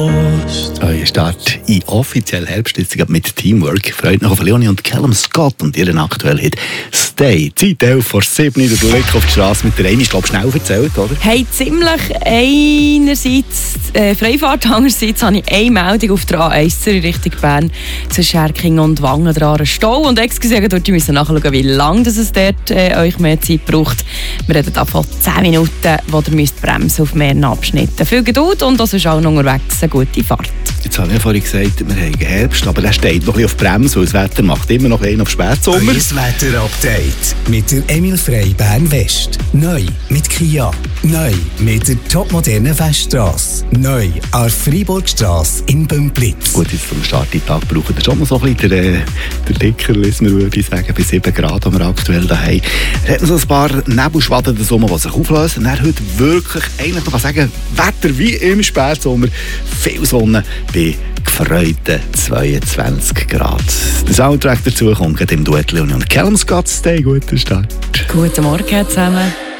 Euer Start in offiziell Herbstsitzung mit Teamwork. Freut mich auf Leonie und Callum Scott und ihren aktuellen Hit «Stay». Zeit 11:07 Uhr, der Blick auf die Straße mit der Amy. Ich glaube, schnell erzählt, oder? Hey, ziemlich einerseits Freifahrt, andererseits habe ich eine Meldung auf der A1 Richtung Bern zwischen Erking und Wangen dran einen Stau. Und excuse, dort müssen nachschauen, wie lange es dort euch mehr Zeit braucht. Wir reden da von 10 Minuten, wo ihr müsst bremsen auf mehreren Abschnitten. Viel Geduld und das ist auch noch unterwegs eine gute Fahrt. Jetzt habe ich ja vorhin gesagt, wir haben Herbst, aber der steht noch ein bisschen auf Bremse, weil das Wetter macht immer noch einen auf Spätsommer. Das Wetter-Update mit der Emil Frey Bern West. Neu mit Kia. Neu mit der topmodernen Weststrasse. Neu an der Freiburgstrasse in Bümplitz. Gut, jetzt zum Start in den Tag brauchen wir schon noch so ein bisschen der dicker, würde ich sagen, bei 7 Grad haben wir aktuell daheim. Es hat noch so ein paar Nebelschwaden die sich auflösen. Dann heute wirklich, eigentlich kann man sagen, Wetter wie im Spätsommer. Viel Sonne bei gefreuten 22 Grad. Der Soundtrack dazu kommt im Duett Leonie und Callum Scott. Stay, guten Start. Guten Morgen zusammen.